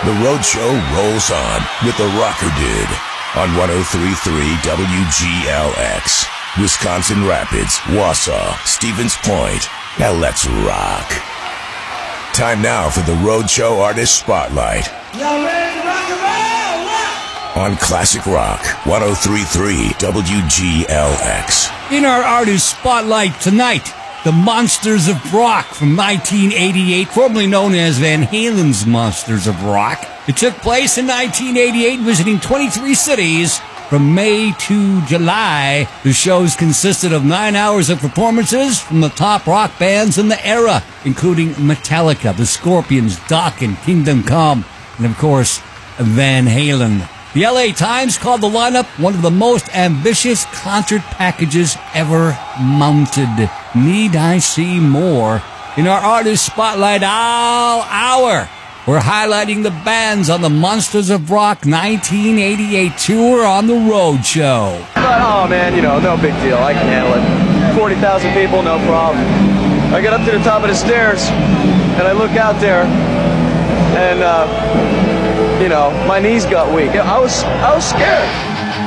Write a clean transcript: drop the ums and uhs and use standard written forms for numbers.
The Road Show rolls on with The Rocker Dude on 103.3 WGLX. Wisconsin Rapids, Wausau, Stevens Point. Now let's rock. Time now for the Road Show Artist Spotlight. Y'all ready to rock and roll? On Classic Rock, 103.3 WGLX. In our Artist Spotlight tonight, the Monsters of Rock from 1988, formerly known as Van Halen's Monsters of Rock. It took place in 1988, visiting 23 cities from May to July. The shows consisted of 9 hours of performances from the top rock bands in the era, including Metallica, the Scorpions, Dokken, Kingdom Come, and of course, Van Halen. The LA Times called the lineup one of the most ambitious concert packages ever mounted. Need I see more? In our Artist Spotlight all hour, we're highlighting the bands on the Monsters of Rock 1988 tour on the Road Show. But, oh man, no big deal. I can handle it. 40,000 people, no problem. I get up to the top of the stairs, and I look out there, and, my knees got weak. I was scared.